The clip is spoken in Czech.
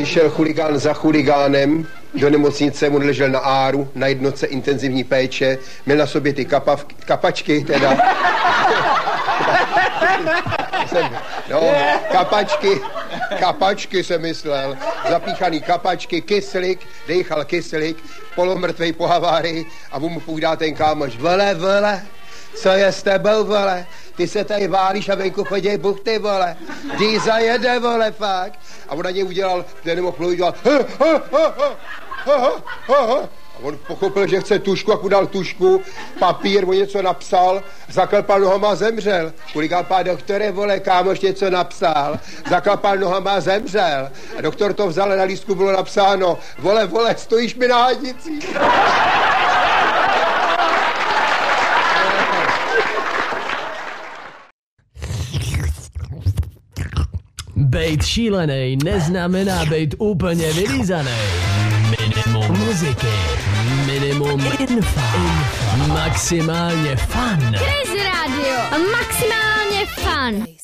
Přišel chuligán za chuligánem, do nemocnice, on ležel na áru, na jednotce intenzivní péče, měl na sobě ty kapačky, teda. Kapačky jsem myslel, zapíchaný kapačky, kyslík, dejchal kyslík, polomrtvej po havárii a mu půjdá ten kámoš, vole, co je s tebou, vole, ty se tady válíš a venku chodí buchty, vole, jdi zajede, vole, fakt. A on na něj udělal, ten nemohl mluvit, dělal, a on pochopil, že chce tušku, a dal tušku, papír, on něco napsal, zaklepal nohama a zemřel. Chuligán pán doktore, vole, kámoš něco napsal, zaklepal nohama a zemřel. A doktor to vzal a na lístku bylo napsáno, vole, stojíš mi na hadici. Bejt šílenej neznamená bejt úplně vylízanej. Minimum muziky, minimum infa. Maximálně fun. Crazy Radio, maximálně fun.